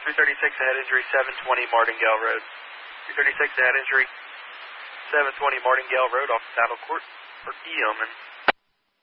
336 ahead injury, 720 Martingale Road. 336 ahead injury, 720 Martingale Road off Saddle Court for Yeoman.